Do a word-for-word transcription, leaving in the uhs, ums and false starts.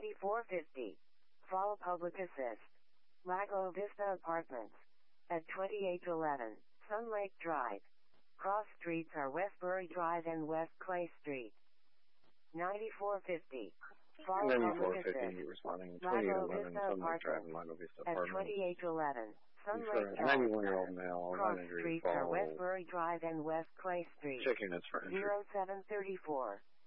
ninety-four fifty. Fall Public Assist. Lago Vista Apartments. At twenty-eight eleven, Sun Lake Drive. Cross streets are Westbury Drive and West Clay Street. ninety-four fifty. Fall ninety-four Public fifty, Assist. responding Lago twenty-eight eleven Vista Sun Lake Drive Apartments. and Lago Vista At Apartments. twenty-eight eleven, Sun For Lake a Drive. ninety-one-year-old male, Cross nine injury streets are fall, Westbury Drive and West Clay Street. checking its for injury. zero seven thirty-four.